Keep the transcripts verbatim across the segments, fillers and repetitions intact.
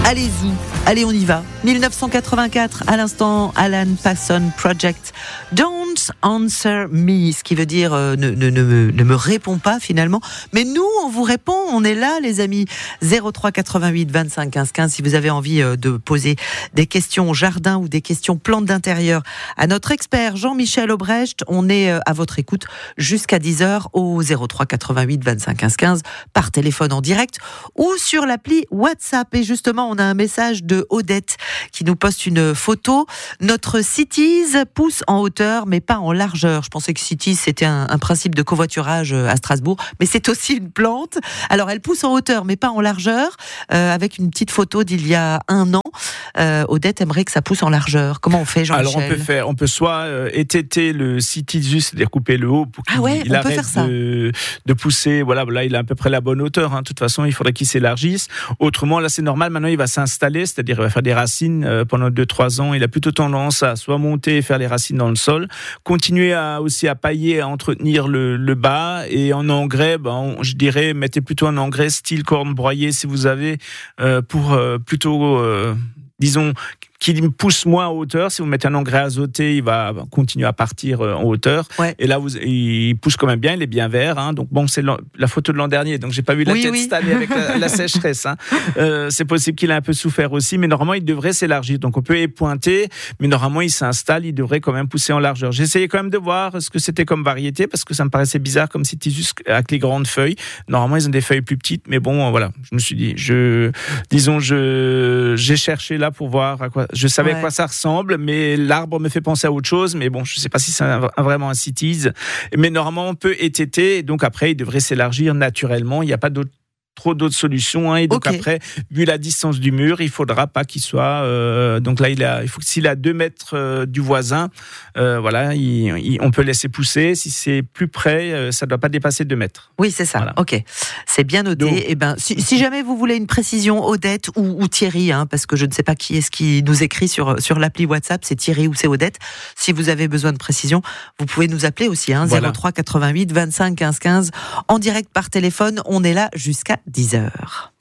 Allez, zou, allez, on y va. dix-neuf cent quatre-vingt-quatre, à l'instant, Alan Parsons Project. Don't answer me, ce qui veut dire euh, ne, ne, ne, me, ne me réponds pas finalement. Mais nous, on vous répond, on est là, les amis. zéro trois quatre-vingt-huit vingt-cinq quinze quinze, si vous avez envie euh, de poser des questions au jardin ou des questions plantes d'intérieur à notre expert Jean-Michel Aubrecht. On est euh, à votre écoute jusqu'à dix heures au zéro trois quatre-vingt-huit vingt-cinq quinze quinze, par téléphone en direct ou sur l'appli WhatsApp. Et justement, on a un message de Odette qui nous poste une photo. Notre Cities pousse en hauteur, mais pas en largeur. Je pensais que Cities, c'était un, un principe de covoiturage à Strasbourg, mais c'est aussi une plante. Alors, elle pousse en hauteur, mais pas en largeur, euh, avec une petite photo d'il y a un an. Euh, Odette aimerait que ça pousse en largeur. Comment on fait, Jean-Michel ? Alors, on peut faire, on peut soit euh, étêter le Cities, juste, c'est-à-dire couper le haut pour qu'il ah ouais, il on arrête peut faire ça. De, de pousser. Voilà, là, il a à peu près la bonne hauteur. Hein. De toute façon, il faudrait qu'il s'élargisse. Autrement, là, c'est normal. Maintenant, il va s'installer, c'est-à-dire il va faire des racines euh, pendant deux trois ans. Il a plutôt tendance à soit monter et faire les racines dans le sol, continuer à, aussi à pailler, à entretenir le, le bas. Et en engrais, ben, on, je dirais, mettez plutôt un engrais style corne broyée si vous avez, euh, pour euh, plutôt, euh, disons, qui pousse moins en hauteur. Si vous mettez un engrais azoté, il va continuer à partir en hauteur. Ouais. Et là, vous, il pousse quand même bien, il est bien vert. Hein. Donc bon, c'est la photo de l'an dernier. Donc j'ai pas vu la oui, tête oui. cette année avec la, la sécheresse. Hein. Euh, c'est possible qu'il ait un peu souffert aussi, mais normalement, il devrait s'élargir. Donc on peut épointer, mais normalement, il s'installe, il devrait quand même pousser en largeur. J'ai essayé quand même de voir ce que c'était comme variété, parce que ça me paraissait bizarre comme c'était juste avec les grandes feuilles. Normalement, ils ont des feuilles plus petites, mais bon, voilà. Je me suis dit, je, disons, je, j'ai cherché là pour voir à quoi. Je savais ouais. à quoi ça ressemble, mais l'arbre me fait penser à autre chose. Mais bon, je ne sais pas si c'est un, un, vraiment un Cities. Mais normalement, on peut étêter. Et donc après, il devrait s'élargir naturellement. Il n'y a pas d'autre trop d'autres solutions, hein, et donc okay. après, vu la distance du mur, il faudra pas qu'il soit. Euh, donc là, il a, il faut que s'il est à deux mètres euh, du voisin, euh, voilà, il, il, on peut laisser pousser. Si c'est plus près, euh, ça doit pas dépasser deux mètres. Oui, c'est ça. Voilà. Ok, c'est bien noté. Donc, et ben, si, si jamais vous voulez une précision, Odette ou, ou Thierry, hein, parce que je ne sais pas qui est-ce qui nous écrit sur sur l'appli WhatsApp, c'est Thierry ou c'est Odette. Si vous avez besoin de précision, vous pouvez nous appeler aussi, hein, voilà. zéro trois quatre-vingt-huit vingt-cinq quinze quinze en direct par téléphone. On est là jusqu'à dix heures.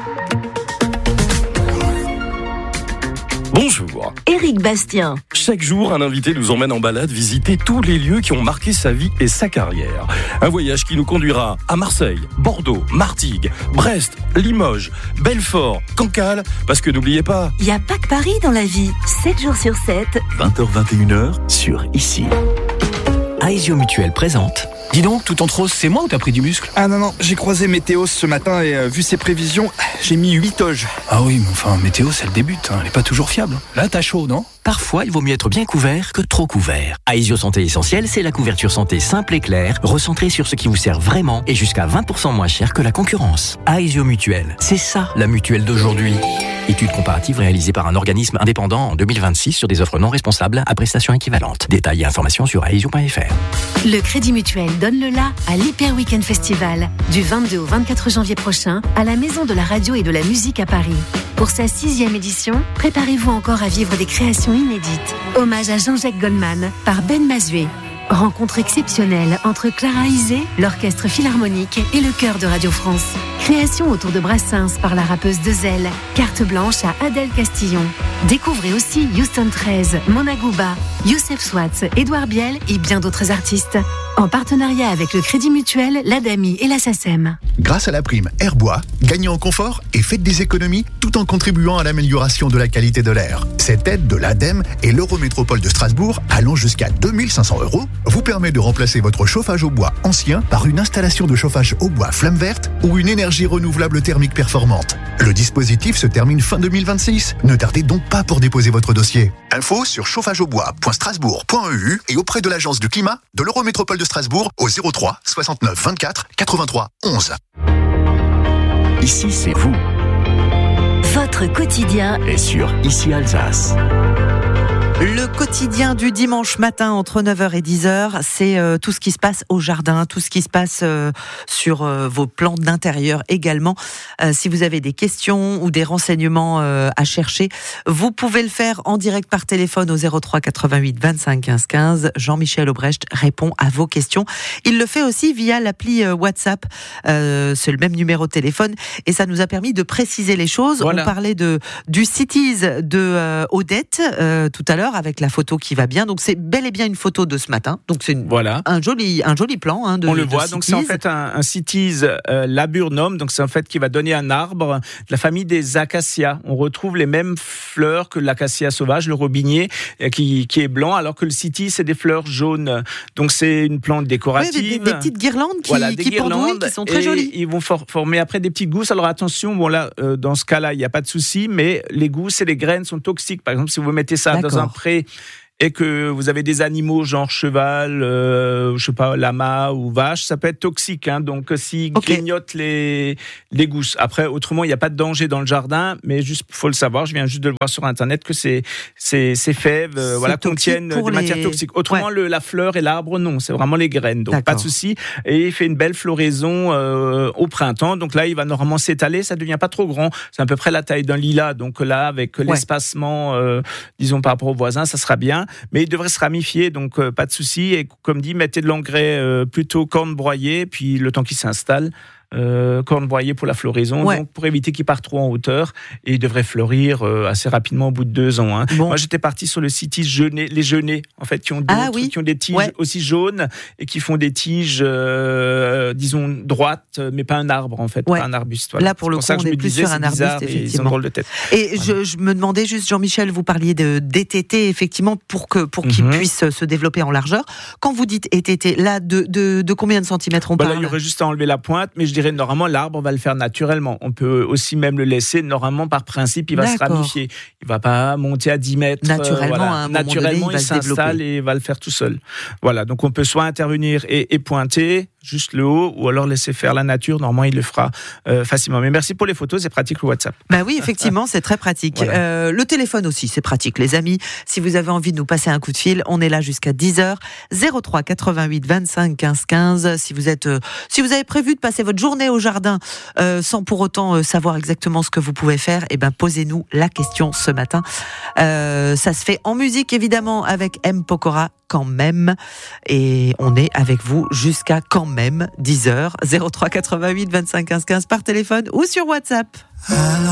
Bonjour. Éric Bastien. Chaque jour, un invité nous emmène en balade visiter tous les lieux qui ont marqué sa vie et sa carrière. Un voyage qui nous conduira à Marseille, Bordeaux, Martigues, Brest, Limoges, Belfort, Cancale, parce que n'oubliez pas... Il n'y a pas que Paris dans la vie. sept jours sur sept. vingt heures vingt et une heures sur Ici. Aesio Mutuel présente... Dis donc, tout entre rose, c'est moi ou t'as pris du muscle ? Ah non, non, j'ai croisé Météos ce matin et euh, vu ses prévisions, j'ai mis huit oges. Ah oui, mais enfin, Météos, elle débute, hein, elle est pas toujours fiable. Là, t'as chaud, non ? Parfois, il vaut mieux être bien couvert que trop couvert. Aesio Santé Essentielle, c'est la couverture santé simple et claire, recentrée sur ce qui vous sert vraiment et jusqu'à vingt pour cent moins cher que la concurrence. Aesio Mutuel, c'est ça la mutuelle d'aujourd'hui. Étude comparative réalisée par un organisme indépendant en deux mille vingt-six sur des offres non responsables à prestations équivalentes. Détails et informations sur aesio point f r. Le Crédit Mutuel donne le la à l'Hyper Weekend Festival du vingt-deux au vingt-quatre janvier prochain à la Maison de la Radio et de la Musique à Paris. Pour sa sixième édition, préparez-vous encore à vivre des créations inédites. Hommage à Jean-Jacques Goldman par Ben Mazué. Rencontre exceptionnelle entre Clara Isé, l'Orchestre Philharmonique et le Chœur de Radio France. Création autour de Brassens par la rappeuse Dezel. Carte blanche à Adèle Castillon. Découvrez aussi Houston treize, Mona Gouba, Youssef Swatz, Édouard Biel et bien d'autres artistes. En partenariat avec le Crédit Mutuel, l'Adami et la SACEM. Grâce à la prime Airbois, gagnez en confort et faites des économies tout en contribuant à l'amélioration de la qualité de l'air. Cette aide de l'Ademe et l'Eurométropole de Strasbourg, allant jusqu'à deux mille cinq cents euros, vous permet de remplacer votre chauffage au bois ancien par une installation de chauffage au bois flamme verte ou une énergie renouvelable thermique performante. Le dispositif se termine fin deux mille vingt-six. Ne tardez donc pas pour déposer votre dossier. Info sur chauffageaubois point strasbourg point e u et auprès de l'Agence du climat de l'Eurométropole de Strasbourg au zéro trois soixante-neuf vingt-quatre quatre-vingt-trois onze. Ici, c'est vous. Votre quotidien est sur Ici Alsace. Le quotidien du dimanche matin entre neuf heures et dix heures, c'est euh, tout ce qui se passe au jardin, tout ce qui se passe euh, sur euh, vos plantes d'intérieur également. Euh, si vous avez des questions ou des renseignements euh, à chercher, vous pouvez le faire en direct par téléphone au zéro trois quatre-vingt-huit vingt-cinq quinze quinze. Jean-Michel Aubrecht répond à vos questions. Il le fait aussi via l'appli euh, WhatsApp. Euh, c'est le même numéro de téléphone et ça nous a permis de préciser les choses. Voilà. On parlait de, du Cities de euh, Odette euh, tout à l'heure, avec la photo qui va bien. Donc c'est bel et bien une photo de ce matin. Donc c'est une, voilà. un joli un joli plan hein, de. On le de voit. Cities. Donc c'est en fait un, un Cities euh, laburnum. Donc c'est en fait qui va donner un arbre de la famille des acacias. On retrouve les mêmes fleurs que l'acacia sauvage, le robinier, euh, qui, qui est blanc, alors que le Cities c'est des fleurs jaunes. Donc c'est une plante décorative. Oui, des, des petites guirlandes qui, voilà, qui pendouillent, qui sont très jolies. Ils vont for- former après des petites gousses. Alors attention, bon là euh, dans ce cas-là il n'y a pas de souci, mais les gousses et les graines sont toxiques. Par exemple, si vous mettez ça D'accord. dans un pré et que vous avez des animaux genre cheval, euh, je sais pas, lama ou vache, ça peut être toxique. Hein, donc s'ils okay. grignotent les les gousses. Après, autrement, il n'y a pas de danger dans le jardin, mais juste faut le savoir. Je viens juste de le voir sur internet que ces ces ces fèves, euh, voilà, contiennent des les... matières toxiques. Autrement, ouais. le, la fleur et l'arbre, non, c'est vraiment les graines. Donc D'accord. pas de souci. Et il fait une belle floraison euh, au printemps. Donc là, il va normalement s'étaler. Ça devient pas trop grand. C'est à peu près la taille d'un lilas. Donc là, avec ouais. l'espacement, euh, disons par rapport aux voisins, ça sera bien. Mais il devrait se ramifier, donc euh, pas de souci. Et comme dit, mettez de l'engrais euh, plutôt corne broyée, puis le temps qu'il s'installe, euh, corne broyée pour la floraison, ouais. donc pour éviter qu'il parte trop en hauteur. Et il devrait fleurir euh, assez rapidement au bout de deux ans. Hein. Bon. Moi, j'étais parti sur le Cities genêt, les genêts, en fait, qui ont, ah, oui. qui ont des tiges ouais. aussi jaunes et qui font des tiges, euh, disons, droites, mais pas un arbre, en fait, ouais. pas un arbuste. Voilà. Là, pour le coup, on est plus sur un arbuste, effectivement. De tête. Et voilà. je, je me demandais juste, Jean-Michel, vous parliez de, d'E T T, effectivement, pour, que, pour qu'il mm-hmm. puisse se développer en largeur. Quand vous dites E T T, là, de, de, de combien de centimètres on bah, parle ? Là, il y aurait juste à enlever la pointe, mais je dirais, normalement, l'arbre va le faire naturellement. On peut aussi même le laisser, normalement, par principe, il va D'accord. se ramifier. Il ne va pas monter à dix mètres. Naturellement, euh, voilà. à un naturellement moment donné, il, il s'installe et il va le faire tout seul. Voilà, donc on peut soit intervenir et, et pointer, juste le haut, ou alors laisser faire la nature. Normalement, il le fera euh, facilement. Mais merci pour les photos, c'est pratique le WhatsApp. Bah oui, effectivement, c'est très pratique. Voilà. Euh, le téléphone aussi, c'est pratique, les amis. Si vous avez envie de nous passer un coup de fil, on est là jusqu'à dix heures. zéro trois quatre-vingt-huit vingt-cinq quinze quinze. Si vous êtes, euh, si vous avez prévu de passer votre journée au jardin euh, sans pour autant euh, savoir exactement ce que vous pouvez faire, eh ben posez-nous la question ce matin. Euh, ça se fait en musique évidemment avec M Pokora quand même, et on est avec vous jusqu'à quand même dix heures. zéro trois quatre-vingt-huit vingt-cinq quinze quinze par téléphone ou sur WhatsApp. Alors